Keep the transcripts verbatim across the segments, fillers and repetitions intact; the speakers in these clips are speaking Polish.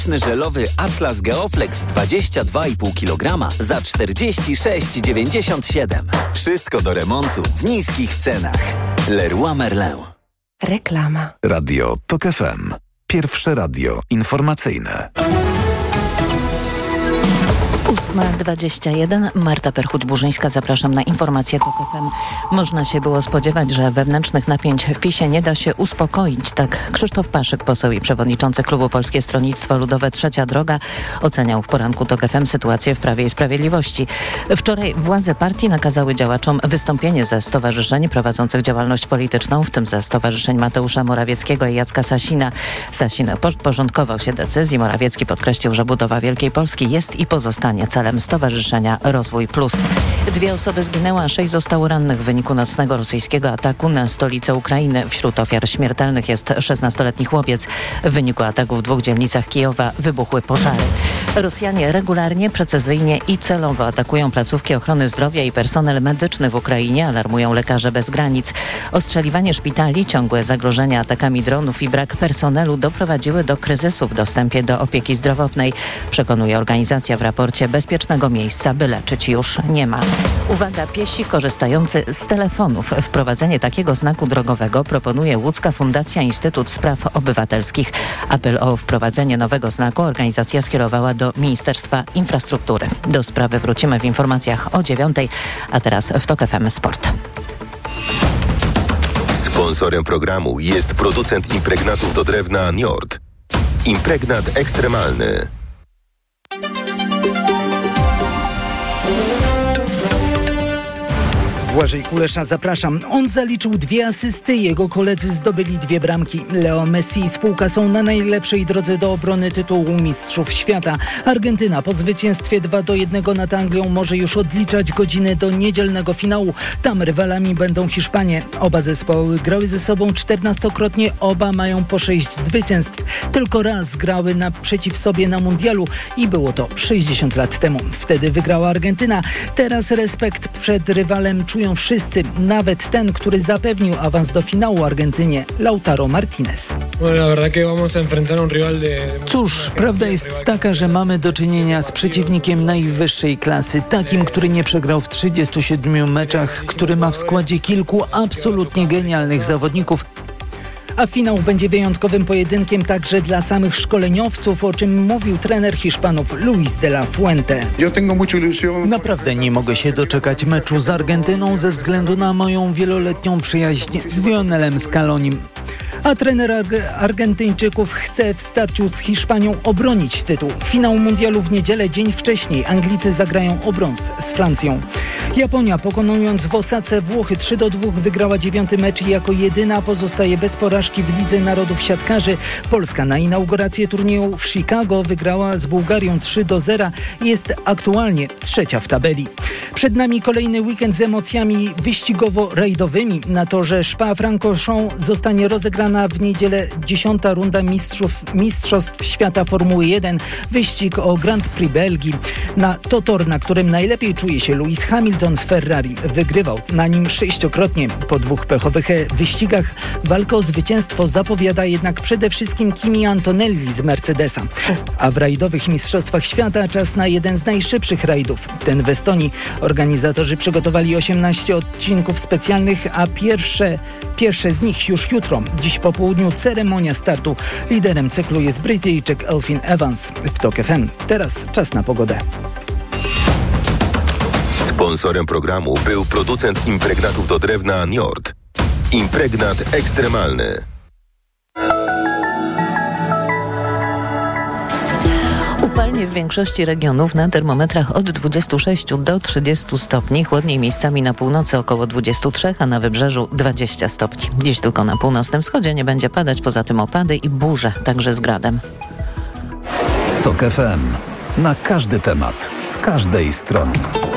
żelowy Atlas Geoflex dwadzieścia dwa i pół kilograma za czterdzieści sześć dziewięćdziesiąt siedem. Wszystko do remontu w niskich cenach. Leroy Merlin. Reklama. Radio TOK F M. Pierwsze radio informacyjne. ósma dwadzieścia jeden. Marta Perchuć-Burzyńska, zapraszam na informację TOK F M. Można się było spodziewać, że wewnętrznych napięć w PiS-ie nie da się uspokoić. Tak Krzysztof Paszyk, poseł i przewodniczący klubu Polskie Stronnictwo Ludowe Trzecia Droga, oceniał w poranku TOK F M sytuację w Prawie i Sprawiedliwości. Wczoraj władze partii nakazały działaczom wystąpienie ze stowarzyszeń prowadzących działalność polityczną, w tym ze stowarzyszeń Mateusza Morawieckiego i Jacka Sasina. Sasin podporządkował się decyzji. Morawiecki podkreślił, że budowa Wielkiej Polski jest i pozostanie celem Stowarzyszenia Rozwój Plus. Dwie osoby zginęły, a sześć zostało rannych w wyniku nocnego rosyjskiego ataku na stolicę Ukrainy. Wśród ofiar śmiertelnych jest szesnastoletni chłopiec. W wyniku ataku w dwóch dzielnicach Kijowa wybuchły pożary. Rosjanie regularnie, precyzyjnie i celowo atakują placówki ochrony zdrowia i personel medyczny w Ukrainie, alarmują Lekarze Bez Granic. Ostrzeliwanie szpitali, ciągłe zagrożenia atakami dronów i brak personelu doprowadziły do kryzysu w dostępie do opieki zdrowotnej, przekonuje organizacja w raporcie Bezpiecznego miejsca, by leczyć już nie ma. Uwaga, piesi korzystający z telefonów. Wprowadzenie takiego znaku drogowego proponuje Łódzka Fundacja Instytut Spraw Obywatelskich. Apel o wprowadzenie nowego znaku organizacja skierowała do Ministerstwa Infrastruktury. Do sprawy wrócimy w informacjach o dziewiątej, a teraz w TOK F M Sport. Sponsorem programu jest producent impregnatów do drewna Njord. Impregnat ekstremalny. Błażej Kulesza, zapraszam. On zaliczył dwie asysty, jego koledzy zdobyli dwie bramki. Leo Messi i spółka są na najlepszej drodze do obrony tytułu Mistrzów Świata. Argentyna po zwycięstwie dwa do jednego nad Anglią może już odliczać godziny do niedzielnego finału. Tam rywalami będą Hiszpanie. Oba zespoły grały ze sobą czternastokrotnie, oba mają po sześć zwycięstw. Tylko raz grały naprzeciw sobie na mundialu i było to sześćdziesiąt lat temu. Wtedy wygrała Argentyna. Teraz respekt przed rywalem czują wszyscy, nawet ten, który zapewnił awans do finału Argentynie, Lautaro Martinez. Cóż, prawda jest taka, że mamy do czynienia z przeciwnikiem najwyższej klasy, takim, który nie przegrał w trzydziestu siedmiu meczach, który ma w składzie kilku absolutnie genialnych zawodników. A finał będzie wyjątkowym pojedynkiem także dla samych szkoleniowców, o czym mówił trener Hiszpanów Luis de la Fuente. Naprawdę nie mogę się doczekać meczu z Argentyną ze względu na moją wieloletnią przyjaźń z Lionelem Scalonim. A trener Ar- Argentyńczyków chce w starciu z Hiszpanią obronić tytuł. Finał mundialu w niedzielę, dzień wcześniej Anglicy zagrają o brąz z Francją. Japonia, pokonując w Osace Włochy trzy do dwóch, wygrała dziewiąty mecz i jako jedyna pozostaje bez porażki w Lidze Narodów Siatkarzy. Polska na inaugurację turnieju w Chicago wygrała z Bułgarią trzy do zera i jest aktualnie trzecia w tabeli. Przed nami kolejny weekend z emocjami wyścigowo-rajdowymi. Na torze Spa-Francorchamps zostanie rozegrana w niedzielę dziesiąta runda mistrzów, Mistrzostw Świata Formuły jeden. Wyścig o Grand Prix Belgii. Na to tor, na którym najlepiej czuje się Lewis Hamilton z Ferrari. Wygrywał na nim sześciokrotnie. Po dwóch pechowych wyścigach walkę o zwycięstwo zapowiada jednak przede wszystkim Kimi Antonelli z Mercedesa. A w rajdowych Mistrzostwach Świata czas na jeden z najszybszych rajdów. Ten w Estonii. Organizatorzy przygotowali osiemnaście odcinków specjalnych, a pierwsze, pierwsze z nich już jutro. Dziś po południu ceremonia startu. Liderem cyklu jest Brytyjczyk Elfyn Evans. W TOK F M. Teraz czas na pogodę. Sponsorem programu był producent impregnatów do drewna Njord. Impregnat ekstremalny. Upalnie w większości regionów, na termometrach od dwudziestu sześciu do trzydziestu stopni, chłodniej miejscami na północy około dwudziestu trzech, a na wybrzeżu dwadzieścia stopni. Dziś tylko na północnym wschodzie nie będzie padać, poza tym opady i burze, także z gradem. TOK F M. Na każdy temat, z każdej strony.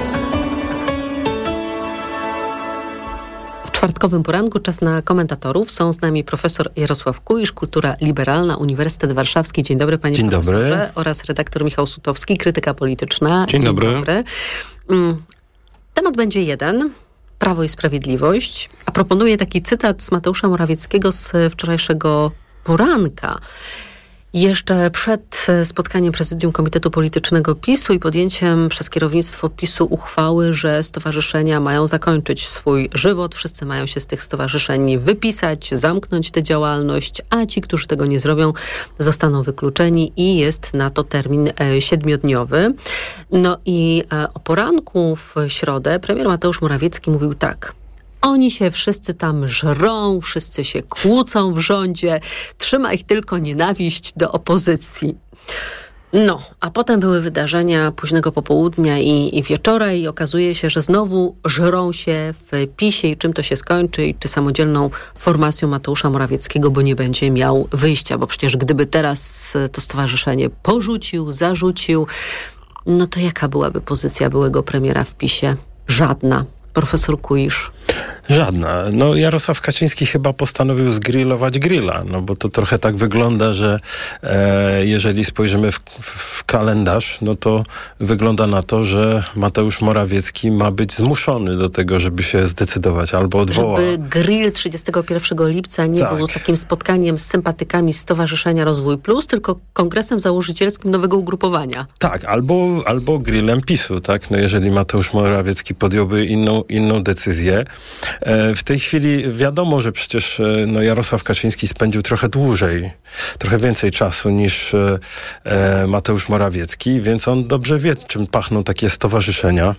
W czwartkowym poranku czas na komentatorów. Są z nami profesor Jarosław Kuisz, Kultura Liberalna, Uniwersytet Warszawski. Dzień dobry, panie Dzień profesorze. Dobry. Oraz redaktor Michał Sutowski, Krytyka Polityczna. Dzień, Dzień dobry. dobry. Temat będzie jeden. Prawo i Sprawiedliwość. A proponuję taki cytat z Mateusza Morawieckiego z wczorajszego poranka. Jeszcze przed spotkaniem Prezydium Komitetu Politycznego PiSu i podjęciem przez kierownictwo PiSu uchwały, że stowarzyszenia mają zakończyć swój żywot, wszyscy mają się z tych stowarzyszeń wypisać, zamknąć tę działalność, a ci, którzy tego nie zrobią, zostaną wykluczeni i jest na to termin e, siedmiodniowy. No i e, o poranku w środę premier Mateusz Morawiecki mówił tak: oni się wszyscy tam żrą, wszyscy się kłócą w rządzie, trzyma ich tylko nienawiść do opozycji. No, a potem były wydarzenia późnego popołudnia i, i wieczora i okazuje się, że znowu żrą się w PiSie i czym to się skończy i czy samodzielną formacją Mateusza Morawieckiego, bo nie będzie miał wyjścia, bo przecież gdyby teraz to stowarzyszenie porzucił, zarzucił, no to jaka byłaby pozycja byłego premiera w PiSie? Żadna. Profesor Kuisz. Żadna. No Jarosław Kaczyński chyba postanowił zgrillować grilla, no bo to trochę tak wygląda, że e, jeżeli spojrzymy w, w kalendarz, no to wygląda na to, że Mateusz Morawiecki ma być zmuszony do tego, żeby się zdecydować albo odwołać. Żeby grill trzydziestego pierwszego lipca nie tak. był takim spotkaniem z sympatykami Stowarzyszenia Rozwój Plus, tylko kongresem założycielskim nowego ugrupowania. Tak, albo, albo grillem PiSu, tak? No jeżeli Mateusz Morawiecki podjąłby inną, inną decyzję. W tej chwili wiadomo, że przecież no, Jarosław Kaczyński spędził trochę dłużej, trochę więcej czasu niż e, Mateusz Morawiecki, więc on dobrze wie, czym pachną takie stowarzyszenia.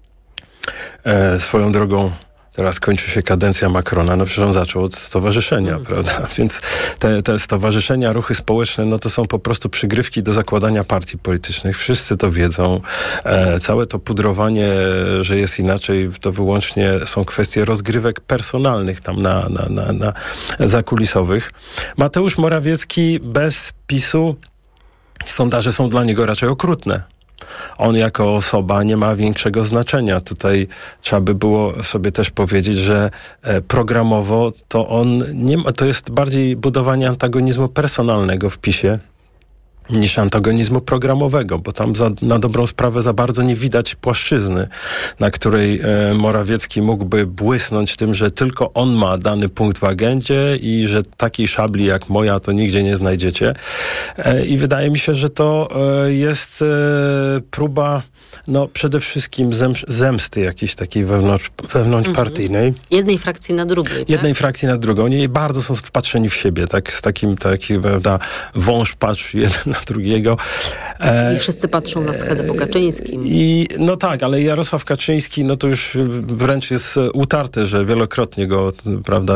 E, swoją drogą teraz kończy się kadencja Macrona, no przecież on zaczął od stowarzyszenia, mm. prawda? Więc te, te stowarzyszenia, ruchy społeczne, no to są po prostu przygrywki do zakładania partii politycznych. Wszyscy to wiedzą. E, całe to pudrowanie, że jest inaczej, to wyłącznie są kwestie rozgrywek personalnych tam na, na, na, na zakulisowych. Mateusz Morawiecki bez PiSu, sondaże są dla niego raczej okrutne. On jako osoba nie ma większego znaczenia. Tutaj trzeba by było sobie też powiedzieć, że programowo to on nie ma, to jest bardziej budowanie antagonizmu personalnego w PiSie niż antagonizmu programowego, bo tam za, na dobrą sprawę za bardzo nie widać płaszczyzny, na której e, Morawiecki mógłby błysnąć tym, że tylko on ma dany punkt w agendzie i że takiej szabli jak moja to nigdzie nie znajdziecie. E, I wydaje mi się, że to e, jest e, próba no przede wszystkim zem, zemsty jakiejś takiej wewnątrz, wewnątrzpartyjnej. Mm-hmm. Jednej frakcji na drugiej, tak? Jednej frakcji na drugą. Oni bardzo są wpatrzeni w siebie, tak? Z takim, taki, prawda, wąż patrzy jeden na drugiego. I wszyscy patrzą na schedę po Kaczyńskim. I, no tak, ale Jarosław Kaczyński, no to już wręcz jest utarte, że wielokrotnie go, prawda,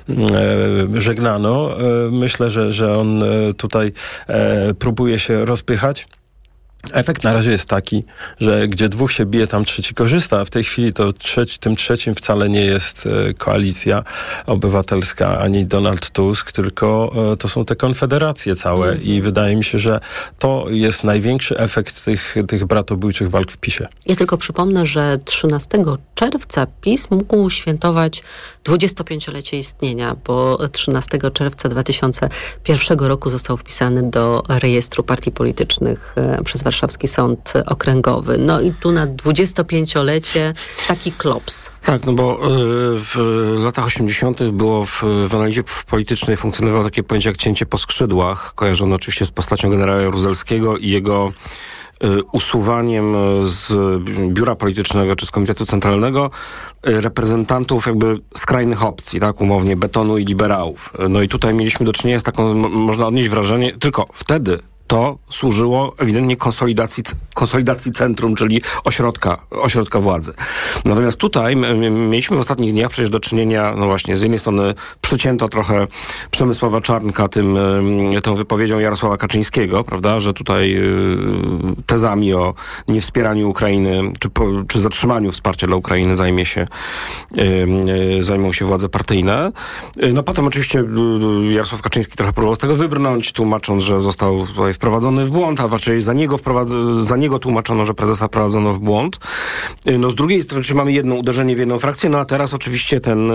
żegnano. Myślę, że, że on tutaj próbuje się rozpychać. Efekt na razie jest taki, że gdzie dwóch się bije, tam trzeci korzysta, a w tej chwili to trzeci, tym trzecim wcale nie jest e, Koalicja Obywatelska ani Donald Tusk, tylko e, to są te konfederacje całe mm. i wydaje mi się, że to jest największy efekt tych, tych bratobójczych walk w PiSie. Ja tylko przypomnę, że trzynastego czerwca PiS mógł świętować dwudziestopięciolecie istnienia, bo trzynastego czerwca dwa tysiące pierwszego roku został wpisany do rejestru partii politycznych e, przez Warszawski Sąd Okręgowy. No i tu na dwudziestopięciolecie taki klops. Tak, no bo y, w latach osiemdziesiątych było w, w analizie politycznej funkcjonowało takie pojęcie jak cięcie po skrzydłach, kojarzone oczywiście z postacią generała Jaruzelskiego i jego y, usuwaniem z biura politycznego czy z komitetu centralnego y, reprezentantów jakby skrajnych opcji, tak, umownie betonu i liberałów. No i tutaj mieliśmy do czynienia z taką, m- można odnieść wrażenie, tylko wtedy to służyło ewidentnie konsolidacji, konsolidacji centrum, czyli ośrodka, ośrodka władzy. Natomiast tutaj m- mieliśmy w ostatnich dniach przecież do czynienia, no właśnie, z jednej strony przycięto trochę Przemysława Czarnka tym, y, tą wypowiedzią Jarosława Kaczyńskiego, prawda, że tutaj y, tezami o niewspieraniu Ukrainy, czy, po, czy zatrzymaniu wsparcia dla Ukrainy zajmie się, y, y, zajmą się władze partyjne. Y, no potem oczywiście y, Jarosław Kaczyński trochę próbował z tego wybrnąć, tłumacząc, że został tutaj wprowadzony w błąd, a raczej za niego, wprowadz- za niego tłumaczono, że prezesa wprowadzono w błąd. No z drugiej strony, czyli mamy jedno uderzenie w jedną frakcję, no a teraz oczywiście ten,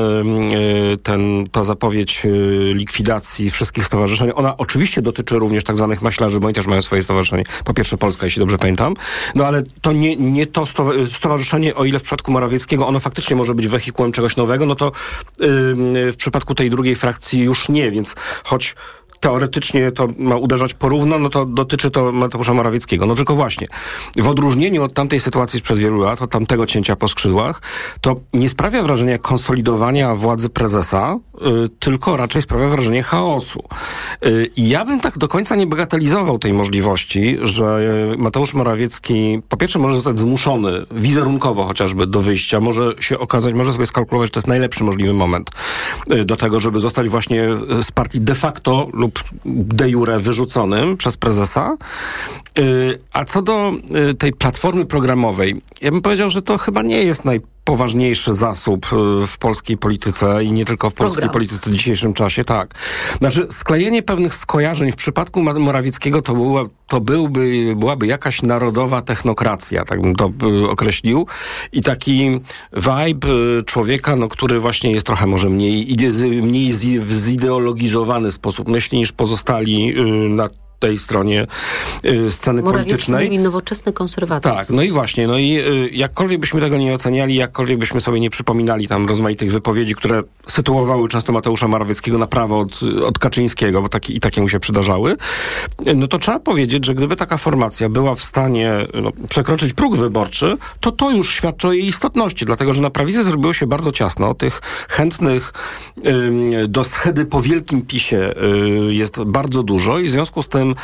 ten, ta zapowiedź likwidacji wszystkich stowarzyszeń, ona oczywiście dotyczy również tak zwanych maślarzy, bo oni też mają swoje stowarzyszenie. Po pierwsze Polska, jeśli dobrze pamiętam. No ale to nie, nie to stowarzyszenie, o ile w przypadku Morawieckiego ono faktycznie może być wehikułem czegoś nowego, no to yy, w przypadku tej drugiej frakcji już nie, więc choć teoretycznie to ma uderzać porówno, no to dotyczy to Mateusza Morawieckiego. No tylko właśnie, w odróżnieniu od tamtej sytuacji sprzed wielu lat, od tamtego cięcia po skrzydłach, to nie sprawia wrażenia konsolidowania władzy prezesa, y, tylko raczej sprawia wrażenie chaosu. Y, I ja bym tak do końca nie bagatelizował tej możliwości, że Mateusz Morawiecki po pierwsze może zostać zmuszony wizerunkowo chociażby do wyjścia, może się okazać, może sobie skalkulować, że to jest najlepszy możliwy moment y, do tego, żeby zostać właśnie z partii de facto lub de jure wyrzuconym przez prezesa. Yy, a co do yy, tej platformy programowej, ja bym powiedział, że to chyba nie jest najpoważniejszy zasób yy, w polskiej polityce i nie tylko w polskiej Program. polityce w dzisiejszym czasie, tak. Znaczy, sklejenie pewnych skojarzeń w przypadku Morawieckiego to, była, to byłby, byłaby jakaś narodowa technokracja, tak bym to yy, określił. I taki vibe yy, człowieka, no, który właśnie jest trochę może mniej, ide- mniej zideologizowany sposób myśli niż pozostali yy, na tej stronie y, sceny Morawiecki politycznej. Mówi nowoczesny konserwatyzm. Tak, no i właśnie, no i y, jakkolwiek byśmy tego nie oceniali, jakkolwiek byśmy sobie nie przypominali tam rozmaitych wypowiedzi, które sytuowały często Mateusza Morawieckiego na prawo od, od Kaczyńskiego, bo taki, i takie mu się przydarzały, no to trzeba powiedzieć, że gdyby taka formacja była w stanie no, przekroczyć próg wyborczy, to to już świadczy o jej istotności, dlatego że na prawicy zrobiło się bardzo ciasno. Tych chętnych y, do schedy po wielkim PiSie y, jest bardzo dużo i w związku z tym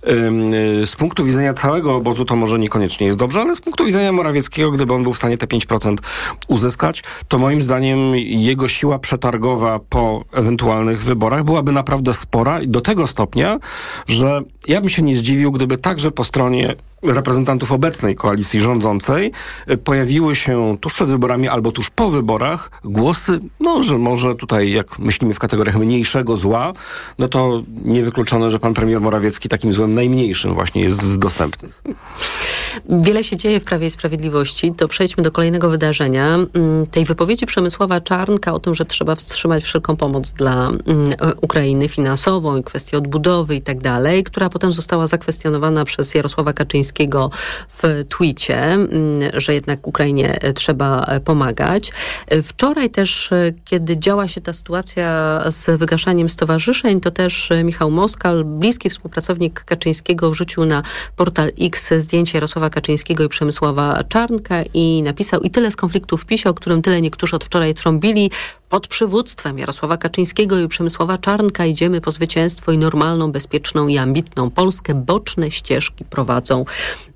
z punktu widzenia całego obozu to może niekoniecznie jest dobrze, ale z punktu widzenia Morawieckiego, gdyby on był w stanie te pięć procent uzyskać, to moim zdaniem jego siła przetargowa po ewentualnych wyborach byłaby naprawdę spora i do tego stopnia, że ja bym się nie zdziwił, gdyby także po stronie reprezentantów obecnej koalicji rządzącej pojawiły się tuż przed wyborami albo tuż po wyborach głosy, no, że może tutaj, jak myślimy w kategoriach mniejszego zła, no to niewykluczone, że pan premier Morawiecki takim złem najmniejszym właśnie jest z dostępnych. Wiele się dzieje w Prawie i Sprawiedliwości. To przejdźmy do kolejnego wydarzenia. Tej wypowiedzi Przemysława Czarnka o tym, że trzeba wstrzymać wszelką pomoc dla Ukrainy finansową i kwestię odbudowy i tak dalej, która potem została zakwestionowana przez Jarosława Kaczyńskiego w twicie, że jednak Ukrainie trzeba pomagać. Wczoraj też, kiedy działa się ta sytuacja z wygaszaniem stowarzyszeń, to też Michał Moskal, bliski współpracownik Kaczyńskiego, wrzucił na portal X zdjęcie Jarosława Kaczyńskiego i Przemysława Czarnka i napisał: i tyle z konfliktu w PiSie, o którym tyle niektórzy od wczoraj trąbili. Pod przywództwem Jarosława Kaczyńskiego i Przemysława Czarnka idziemy po zwycięstwo i normalną, bezpieczną i ambitną Polskę. Boczne ścieżki prowadzą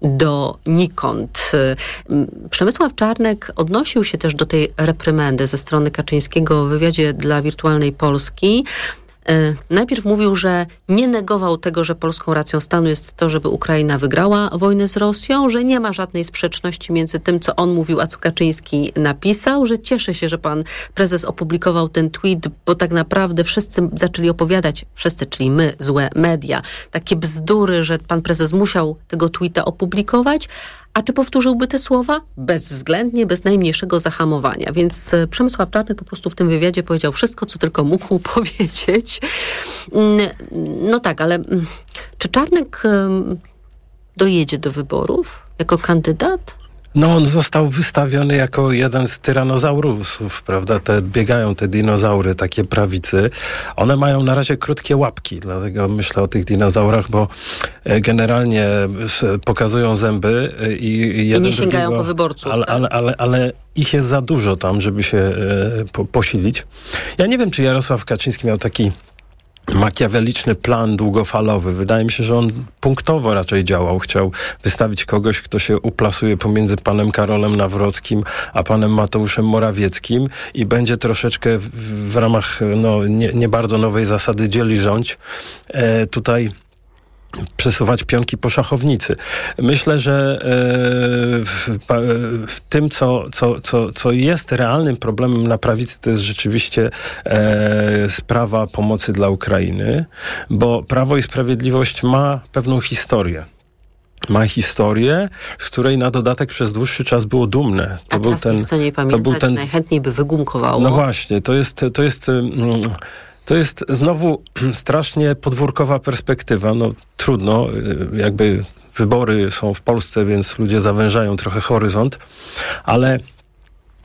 donikąd. Przemysław Czarnek odnosił się też do tej reprymendy ze strony Kaczyńskiego w wywiadzie dla Wirtualnej Polski. Najpierw mówił, że nie negował tego, że polską racją stanu jest to, żeby Ukraina wygrała wojnę z Rosją, że nie ma żadnej sprzeczności między tym, co on mówił, a co Kaczyński napisał, że cieszy się, że pan prezes opublikował ten tweet, bo tak naprawdę wszyscy zaczęli opowiadać, wszyscy, czyli my, złe media, takie bzdury, że pan prezes musiał tego tweeta opublikować. A czy powtórzyłby te słowa? Bezwzględnie, bez najmniejszego zahamowania. Więc Przemysław Czarnek po prostu w tym wywiadzie powiedział wszystko, co tylko mógł powiedzieć. No tak, ale czy Czarnek dojedzie do wyborów jako kandydat? No on został wystawiony jako jeden z tyranozaurusów, prawda? Te, biegają te dinozaury, takie prawicy. One mają na razie krótkie łapki, dlatego myślę o tych dinozaurach, bo generalnie pokazują zęby i, i, jeden I nie sięgają drugiego, po wyborców. Ale, tak? ale, ale, ale ich jest za dużo tam, żeby się e, po, posilić. Ja nie wiem, czy Jarosław Kaczyński miał taki makiaweliczny plan długofalowy. Wydaje mi się, że on punktowo raczej działał. Chciał wystawić kogoś, kto się uplasuje pomiędzy panem Karolem Nawrockim a panem Mateuszem Morawieckim i będzie troszeczkę w, w ramach no, nie, nie bardzo nowej zasady dzieli rządź e, tutaj przesuwać pionki po szachownicy. Myślę, że e, w, pa, tym, co, co, co, co jest realnym problemem na prawicy, to jest rzeczywiście e, sprawa pomocy dla Ukrainy, bo Prawo i Sprawiedliwość ma pewną historię. Ma historię, z której na dodatek przez dłuższy czas było dumne. To A był ten, co nie pamiętać, to był ten, najchętniej by wygumkowało. No właśnie, to jest... To jest mm, To jest znowu strasznie podwórkowa perspektywa. No trudno, jakby wybory są w Polsce, więc ludzie zawężają trochę horyzont, ale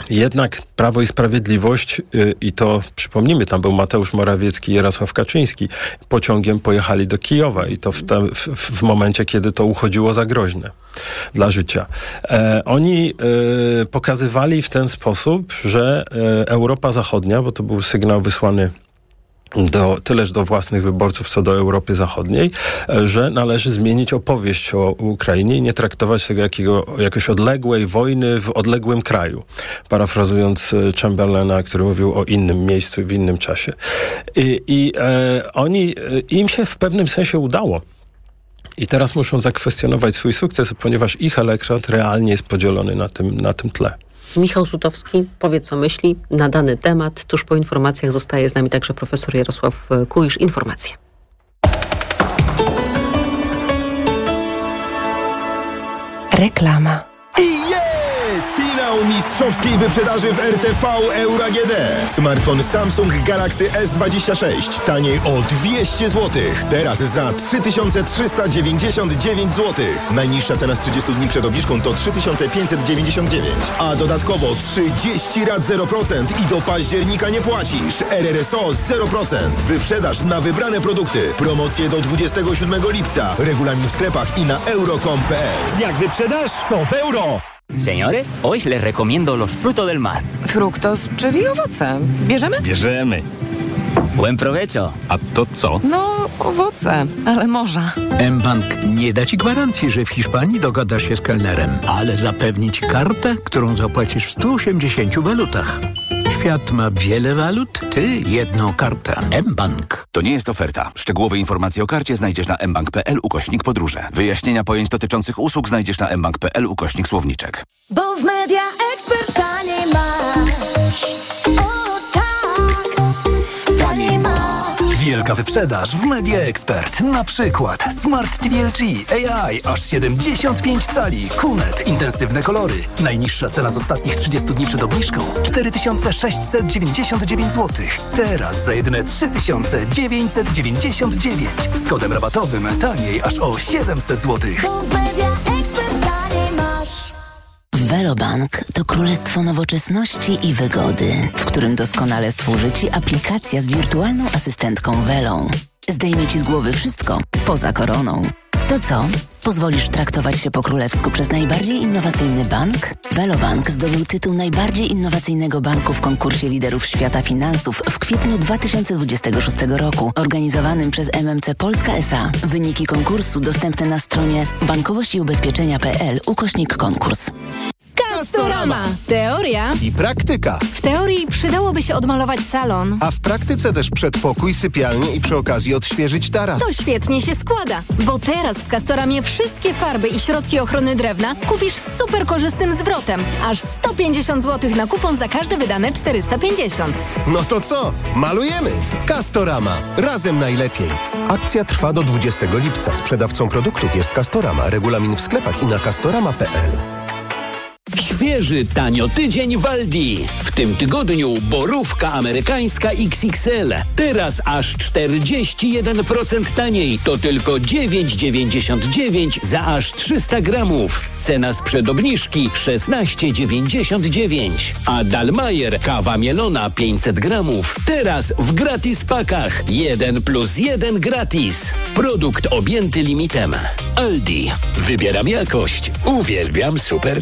Jednak Prawo i Sprawiedliwość yy, i to, przypomnijmy, tam był Mateusz Morawiecki i Jarosław Kaczyński, pociągiem pojechali do Kijowa i to w, te, w, w momencie, kiedy to uchodziło za groźne dla życia. E, oni yy, pokazywali w ten sposób, że yy, Europa Zachodnia, bo to był sygnał wysłany do, tyleż do własnych wyborców, co do Europy Zachodniej, że należy zmienić opowieść o Ukrainie i nie traktować tego jakiego, jakoś odległej wojny w odległym kraju. Parafrazując Chamberlaina, który mówił o innym miejscu i w innym czasie. I, i e, oni, im się w pewnym sensie udało. I teraz muszą zakwestionować swój sukces, ponieważ ich elektorat realnie jest podzielony na tym, na tym tle. Michał Sutowski powie, co myśli na dany temat. Tuż po informacjach zostaje z nami także profesor Jarosław Kuisz. Informacje. Reklama. I jest! Finał mistrzowskiej wyprzedaży w R T V Euro A G D. Smartfon Samsung Galaxy S dwadzieścia sześć taniej o dwieście złotych. Teraz za trzy tysiące trzysta dziewięćdziesiąt dziewięć złotych. Najniższa cena z trzydziestu dni przed obniżką to trzy tysiące pięćset dziewięćdziesiąt dziewięć. A dodatkowo trzydzieści rat zero procent i do października nie płacisz. R R S O zero procent. Wyprzedaż na wybrane produkty. Promocje do dwudziestego siódmego lipca. Regulamin w sklepach i na euro kropka com kropka p l. Jak wyprzedaż, to w euro! Señores, hoy les recomiendo los frutos del mar. Fructos, czyli owoce. Bierzemy? Bierzemy. Buen provecho. A to co? No, owoce, ale morza. mBank nie da ci gwarancji, że w Hiszpanii dogada się z kelnerem, ale zapewni ci kartę, którą zapłacisz w stu osiemdziesięciu walutach. Świat ma wiele walut, ty jedną kartę. mBank. To nie jest oferta. Szczegółowe informacje o karcie znajdziesz na mbank kropka p l ukośnik podróże. Wyjaśnienia pojęć dotyczących usług znajdziesz na mbank kropka p l ukośnik słowniczek. Bo w Media Expert taniej masz. O tak, taniej masz. Wielka wyprzedaż w Media Expert. Na przykład Smart T V L G A I aż siedemdziesiąt pięć cali. Q N E T intensywne kolory. Najniższa cena z ostatnich trzydziestu dni przed obniżką cztery tysiące sześćset dziewięćdziesiąt dziewięć złotych. Teraz za jedyne trzy tysiące dziewięćset dziewięćdziesiąt dziewięć. Z kodem rabatowym taniej aż o siedemset złotych. Velobank to królestwo nowoczesności i wygody, w którym doskonale służy Ci aplikacja z wirtualną asystentką Velą. Zdejmie Ci z głowy wszystko, poza koroną. To co? Pozwolisz traktować się po królewsku przez najbardziej innowacyjny bank? Velobank zdobył tytuł najbardziej innowacyjnego banku w konkursie liderów świata finansów w kwietniu dwa tysiące dwudziestego szóstego roku, organizowanym przez M M C Polska S A. Wyniki konkursu dostępne na stronie bankowość i ubezpieczenia kropka p l ukośnik konkurs. Castorama. Teoria i praktyka. W teorii przydałoby się odmalować salon. A w praktyce też przedpokój, sypialnię i przy okazji odświeżyć taras. To świetnie się składa, bo teraz w Castoramie wszystkie farby i środki ochrony drewna kupisz z super korzystnym zwrotem. Aż sto pięćdziesiąt złotych na kupon za każde wydane czterysta pięćdziesiąt. No to co? Malujemy. Castorama. Razem najlepiej. Akcja trwa do dwudziestego lipca. Sprzedawcą produktów jest Castorama. Regulamin w sklepach i na castorama kropka p l. Świeży tanio tydzień w Aldi. W tym tygodniu borówka amerykańska X X L. Teraz aż czterdzieści jeden procent taniej. To tylko dziewięć dziewięćdziesiąt dziewięć za aż trzysta gramów. Cena sprzed obniżki szesnaście dziewięćdziesiąt dziewięć. A Dalmajer kawa mielona pięćset gramów. Teraz w gratis pakach. jeden plus jeden gratis. Produkt objęty limitem. Aldi. Wybieram jakość. Uwielbiam super